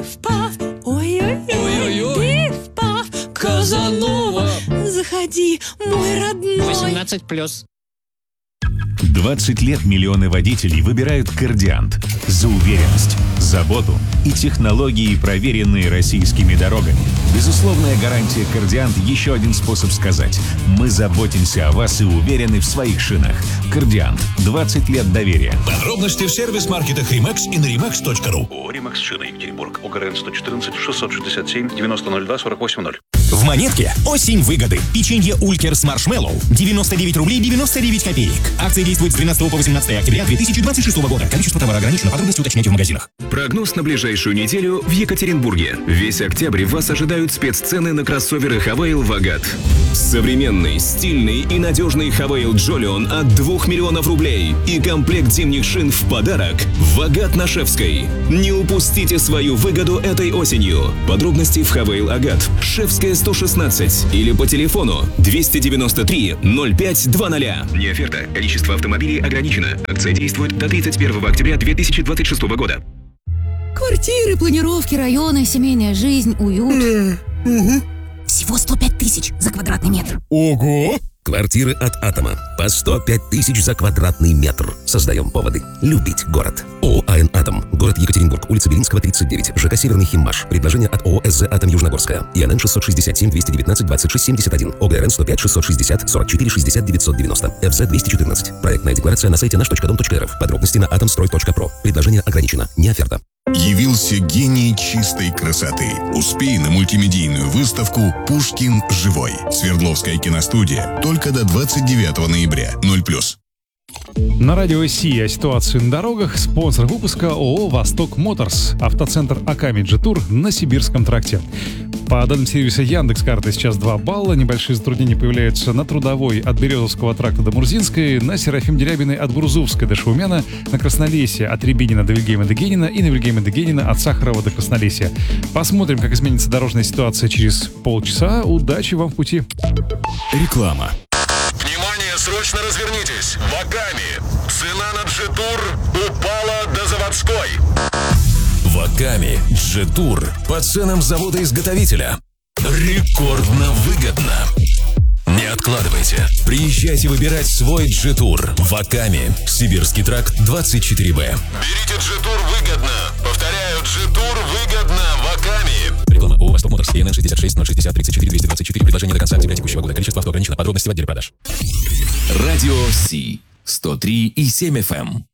Пиф-паф, ой-ой-ой, пиф-паф, Казанова. Заходи, мой родной. 18+. 20 лет миллионы водителей выбирают «Кордиант» за уверенность, заботу и технологии, проверенные российскими дорогами. Безусловная гарантия «Кордиант» — еще один способ сказать: мы заботимся о вас и уверены в своих шинах. «Кордиант» — 20 лет доверия. Подробности в сервис-маркетах Rimax и на rimax.ru. ООО «Римакс Шины», Екатеринбург, ОГРН 114 667 9002 480. В Монетке осень выгоды. Печенье Улькер с маршмеллоу 99 рублей 99 копеек. Акция действует с 12 по 18 октября 2026 года. Количество товара ограничено. Подробности уточняйте в магазинах. Прогноз на ближайшую неделю в Екатеринбурге. Весь октябрь вас ожидают спеццены на кроссоверы Хавейл Вагат. Современный, стильный и надежный Хавейл Джолион от 2 миллионов рублей и комплект зимних шин в подарок. Вагат на Шефской. Не упустите свою выгоду этой осенью. Подробности в Хавейл Агат, Шефская 116 или по телефону 293 0520. Не оферта. Количество автомобилей ограничено. Акция действует до 31 октября 2026 года. Квартиры, планировки, районы, семейная жизнь, уют. Всего 105 тысяч за квадратный метр. Ого! Квартиры от Атома. По 105 тысяч за квадратный метр. Создаем поводы любить город. ООО «АН Атом». Город Екатеринбург. Улица Белинского, 39. ЖК «Северный Химмаш». Предложение от ООО «СЗ Атом Южногорская». ИНН 667 219 26 71. ОГРН 105 660 44 60 990. ФЗ 214. Проектная декларация на сайте наш.дом.рф. Подробности на atomstroy.pro. Предложение ограничено. Не оферта. Явился гений чистой красоты. Успей на мультимедийную выставку «Пушкин живой». Свердловская киностудия. Только до 29 ноября. 0+. На радио Си о ситуации на дорогах. Спонсор выпуска ООО «Восток Моторс». Автоцентр Акамеджи Тур на Сибирском тракте. По данным сервиса Яндекс.Карты сейчас 2 балла. Небольшие затруднения появляются на Трудовой от Березовского тракта до Мурзинской, на Серафим Дерябиной от Грузовской до Шаумяна, на Краснолесье от Рябинина до Вильгельма де Генина и на Вильгельма де Генина от Сахарова до Краснолесья. Посмотрим, как изменится дорожная ситуация через полчаса. Удачи вам в пути. Реклама. Внимание, срочно развернитесь! Вагами! Цена на G-Tour упала до заводской! Вагами G-Tour по ценам завода-изготовителя. Рекордно выгодно. Не откладывайте. Приезжайте выбирать свой G-Tour. Вагами. Сибирский тракт 24Б. Берите G-Tour выгодно. Повторяю, G-Tour выгодно. Вагами. Реклама ООО «Восток Моторс». ИНН 66 060 34 224. Предложение до конца октября текущего года. Количество авто ограничено. Подробности в отделе продаж. Радио Си. 103,7 FM.